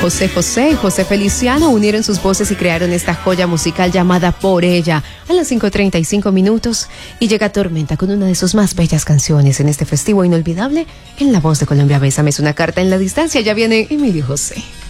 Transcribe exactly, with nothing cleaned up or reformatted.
José José y José Feliciano unieron sus voces y crearon esta joya musical llamada Por Ella a las cinco treinta y cinco minutos, y llega Tormenta con una de sus más bellas canciones en este festivo inolvidable en la voz de Colombia. Bésame es una carta en la distancia. Ya viene Emilio José.